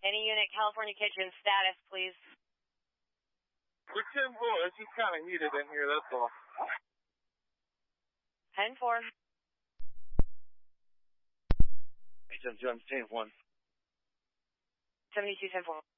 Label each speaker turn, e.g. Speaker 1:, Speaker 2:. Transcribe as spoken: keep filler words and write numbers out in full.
Speaker 1: Any unit, California Kitchen, status, please.
Speaker 2: We're ten four. It's just kind of heated in here, that's all.
Speaker 1: ten four.
Speaker 2: H M Jones, ten one.
Speaker 1: seventy-two ten four.